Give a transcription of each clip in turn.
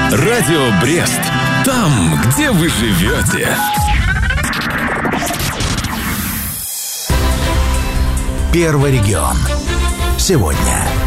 Радио Брест. Там, где вы живете. Первый регион. Сегодня.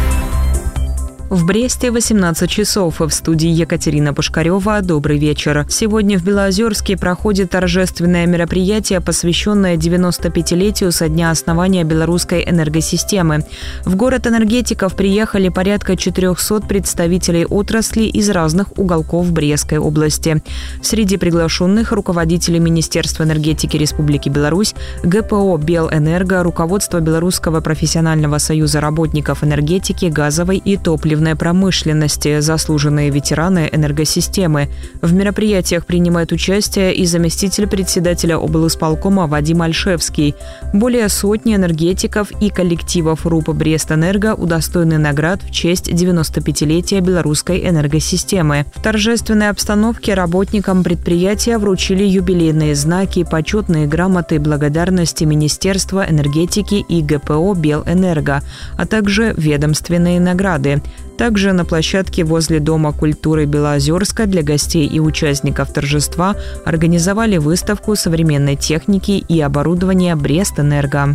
В Бресте 18 часов. В студии Екатерина Пушкарева. Добрый вечер. Сегодня в Белоозерске проходит торжественное мероприятие, посвященное 95-летию со дня основания белорусской энергосистемы. В город энергетиков приехали порядка 400 представителей отрасли из разных уголков Брестской области. Среди приглашенных руководители Министерства энергетики Республики Беларусь, ГПО «Белэнерго», руководство Белорусского профессионального союза работников энергетики, газовой и топливной промышленности, заслуженные ветераны энергосистемы. В мероприятиях принимает участие и заместитель председателя облисполкома Вадим Альшевский. Более сотни энергетиков и коллективов РУП «Брестэнерго» удостоены наград в честь 95-летия белорусской энергосистемы. В торжественной обстановке работникам предприятия вручили юбилейные знаки, почетные грамоты благодарности Министерства энергетики и ГПО «Белэнерго», а также ведомственные награды. Также на площадке возле Дома культуры Белоозерска для гостей и участников торжества организовали выставку современной техники и оборудования «Брестэнерго».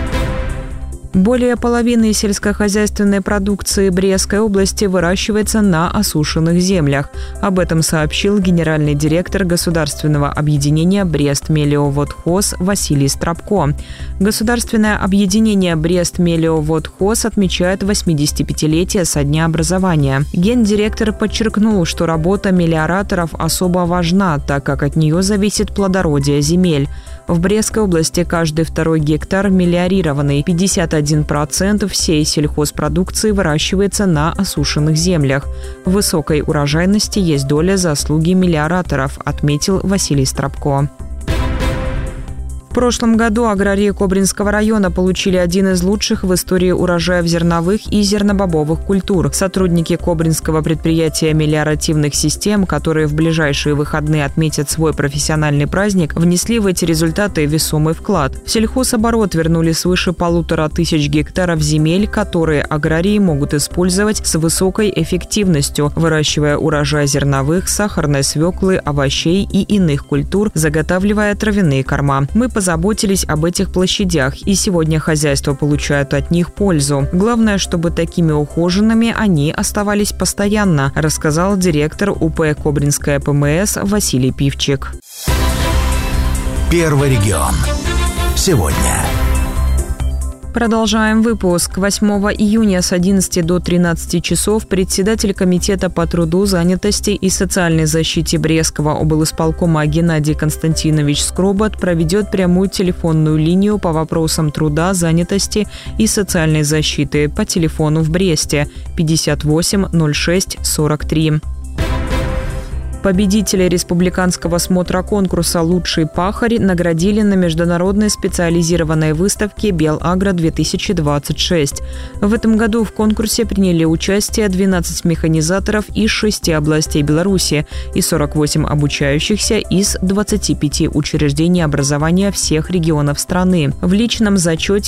Более половины сельскохозяйственной продукции Брестской области выращивается на осушенных землях. Об этом сообщил генеральный директор государственного объединения «Брест-Мелиоводхоз» Василий Страбко. Государственное объединение «Брест-Мелиоводхоз» отмечает 85-летие со дня образования. Гендиректор подчеркнул, что работа мелиораторов особо важна, так как от нее зависит плодородие земель. В Брестской области каждый второй гектар мелиорированный, 51% всей сельхозпродукции выращивается на осушенных землях. В высокой урожайности есть доля заслуги мелиораторов, отметил Василий Страбко. В прошлом году аграрии Кобринского района получили один из лучших в истории урожаев зерновых и зернобобовых культур. Сотрудники Кобринского предприятия мелиоративных систем, которые в ближайшие выходные отметят свой профессиональный праздник, внесли в эти результаты весомый вклад. В сельхозоборот вернули свыше 1500 гектаров земель, которые аграрии могут использовать с высокой эффективностью, выращивая урожай зерновых, сахарной свеклы, овощей и иных культур, заготавливая травяные корма. Мы позаботились об этих площадях, и сегодня хозяйства получают от них пользу. Главное, чтобы такими ухоженными они оставались постоянно, рассказал директор УП «Кобринская ПМС» Василий Пивчик. Первый регион. Сегодня. Продолжаем выпуск. 8 июня с 11 до 13 часов председатель Комитета по труду, занятости и социальной защите Брестского облисполкома Геннадий Константинович Скробот проведет прямую телефонную линию по вопросам труда, занятости и социальной защиты по телефону в Бресте 58 06 43. Победителей республиканского смотра конкурса «Лучший пахарь» наградили на международной специализированной выставке «Белагро-2026». В этом году в конкурсе приняли участие 12 механизаторов из 6 областей Беларуси и 48 обучающихся из 25 учреждений образования всех регионов страны. В личном зачете